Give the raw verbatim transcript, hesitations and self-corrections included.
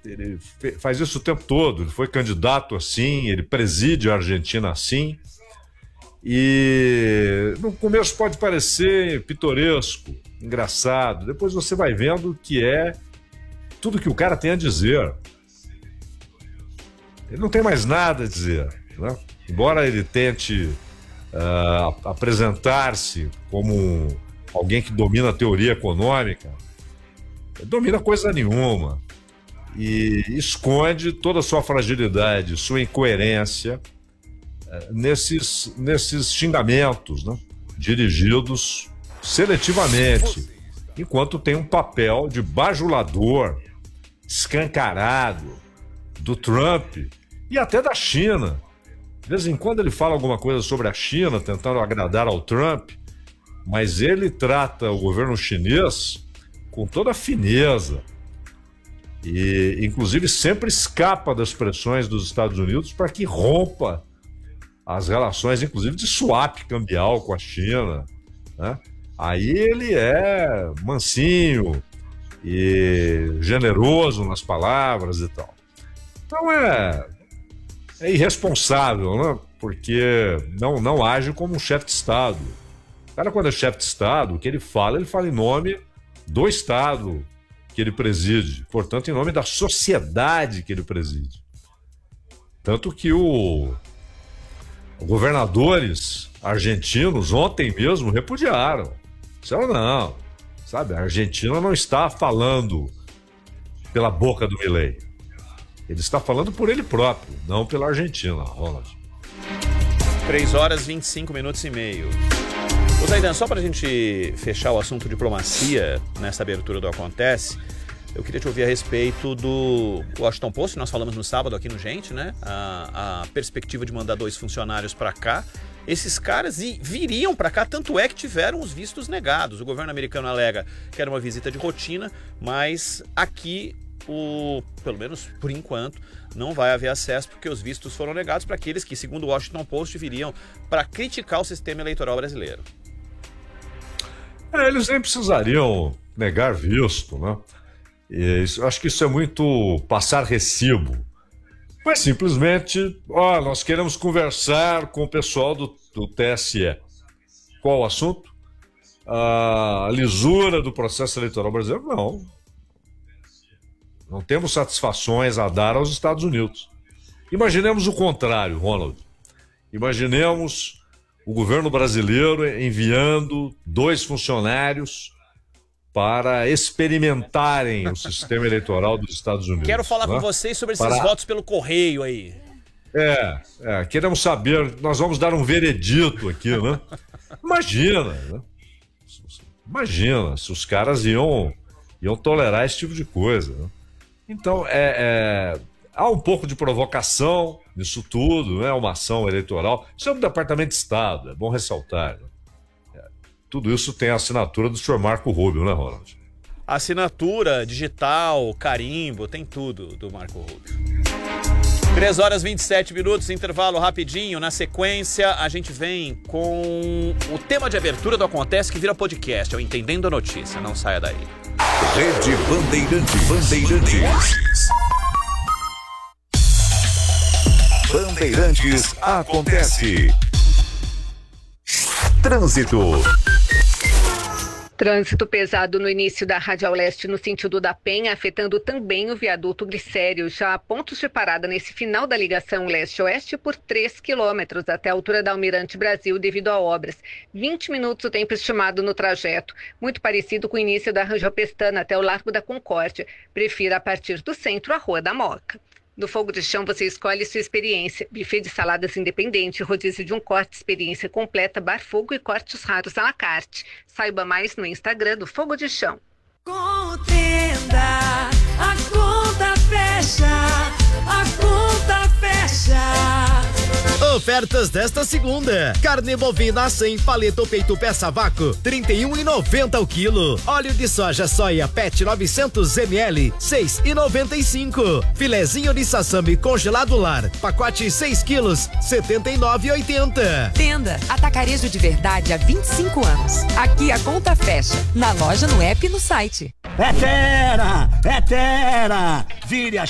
ele faz isso o tempo todo, ele foi candidato assim, ele preside a Argentina assim, e no começo pode parecer pitoresco, engraçado, depois você vai vendo que é tudo que o cara tem a dizer. Ele não tem mais nada a dizer, né? Embora ele tente uh, apresentar-se como um, alguém que domina a teoria econômica, ele domina coisa nenhuma e esconde toda a sua fragilidade, sua incoerência uh, nesses, nesses xingamentos, né? Dirigidos seletivamente, enquanto tem um papel de bajulador escancarado do Trump e até da China. De vez em quando ele fala alguma coisa sobre a China, tentando agradar ao Trump, mas ele trata o governo chinês com toda a fineza e, inclusive, sempre escapa das pressões dos Estados Unidos para que rompa as relações, inclusive, de swap cambial com a China, né? Aí ele é mansinho e generoso nas palavras e tal. Então é... É irresponsável, né? Porque não, não age como um chefe de Estado. O cara, quando é chefe de Estado, o que ele fala, ele fala em nome do Estado que ele preside. Portanto, em nome da sociedade que ele preside. Tanto que o, os governadores argentinos ontem mesmo repudiaram. Disseram não, sabe? A Argentina não está falando pela boca do Milei. Ele está falando por ele próprio, não pela Argentina, Ronald. três horas, vinte e cinco minutos e meio. Ô Zaidan, só para a gente fechar o assunto diplomacia nessa abertura do Acontece, eu queria te ouvir a respeito do Washington Post, nós falamos no sábado aqui no Gente, né? A, a perspectiva de mandar dois funcionários para cá. Esses caras e viriam para cá, tanto é que tiveram os vistos negados. O governo americano alega que era uma visita de rotina, mas aqui... O, pelo menos por enquanto, não vai haver acesso porque os vistos foram negados para aqueles que, segundo o Washington Post, viriam para criticar o sistema eleitoral brasileiro. É, eles nem precisariam negar visto, né? E isso, acho que isso é muito passar recibo. Mas simplesmente, ó, nós queremos conversar com o pessoal do, do T S E. Qual o assunto? A lisura do processo eleitoral brasileiro? Não. Não temos satisfações a dar aos Estados Unidos. Imaginemos o contrário, Ronald. Imaginemos o governo brasileiro enviando dois funcionários para experimentarem o sistema eleitoral dos Estados Unidos. Quero falar, né, com vocês sobre esses para... votos pelo correio aí. É, é, queremos saber, nós vamos dar um veredito aqui, né? Imagina, né? Imagina se os caras iam, iam tolerar esse tipo de coisa, né? Então, é, é, há um pouco de provocação nisso tudo, né? Uma ação eleitoral. Isso é um departamento de Estado, é bom ressaltar. Né? É, tudo isso tem a assinatura do senhor Marco Rubio, né, Ronald? Assinatura, digital, carimbo, tem tudo do Marco Rubio. três horas e vinte e sete minutos, intervalo rapidinho. Na sequência, a gente vem com o tema de abertura do Acontece, que vira podcast, é o Entendendo a Notícia. Não saia daí. Rede Bandeirantes. Bandeirantes. Bandeirantes Acontece. Trânsito. Trânsito pesado no início da Radial Leste no sentido da Penha, afetando também o viaduto Glicério. Já há pontos de parada nesse final da ligação leste-oeste por três quilômetros até a altura da Almirante Brasil devido a obras. vinte minutos o tempo estimado no trajeto, muito parecido com o início da Rangel Pestana até o Largo da Concórdia. Prefira a partir do centro a Rua da Moca. No Fogo de Chão você escolhe sua experiência. Buffet de saladas independente, rodízio de um corte, experiência completa, bar fogo e cortes raros à la carte. Saiba mais no Instagram do Fogo de Chão. Contenda, a conta fecha, a conta fecha. Ofertas desta segunda: carne bovina cem, paleta ou peito peça vácuo, trinta e um reais e noventa centavos o quilo. Óleo de soja soia Pet novecentos mililitros, seis reais e noventa e cinco centavos. Filezinho de sassami congelado lar, pacote seis quilos, setenta e nove reais e oitenta centavos. Tenda Atacarejo de Verdade há vinte e cinco anos. Aqui a conta fecha, na loja, no app e no site. É Tera, é Tera, vire a